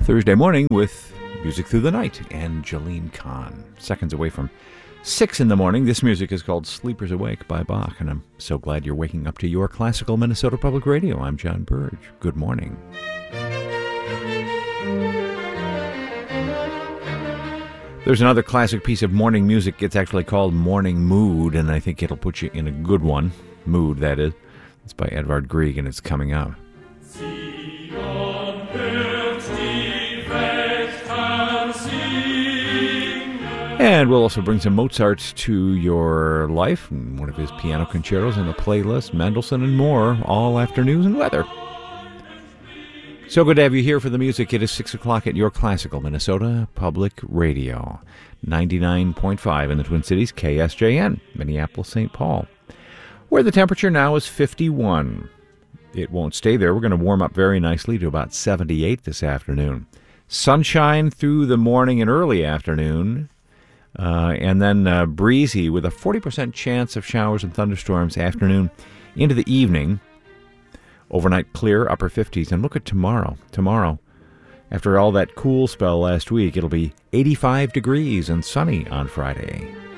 Thursday morning with Music Through the Night and Jolene Kahn. Seconds away from 6 in the morning. This music is called Sleepers Awake by Bach, and I'm so glad you're waking up to your classical Minnesota Public Radio. I'm John Burge. Good morning. There's another classic piece of morning music. It's actually called Morning Mood, and I think it'll put you in a good one. Mood, that is. It's by Edvard Grieg, and it's coming out. And we'll also bring some Mozart to your life, and one of his piano concertos on the playlist, Mendelssohn and more, all after news and weather. So good to have you here for the music. It is 6 o'clock at your classical Minnesota Public Radio, 99.5 in the Twin Cities, KSJN, Minneapolis, St. Paul, where the temperature now is 51. It won't stay there. We're going to warm up very nicely to about 78 this afternoon. Sunshine through the morning and early afternoon. And then breezy with a 40% chance of showers and thunderstorms afternoon into the evening. Overnight clear, upper 50s. And look at tomorrow. Tomorrow, after all that cool spell last week, it'll be 85 degrees and sunny on Friday.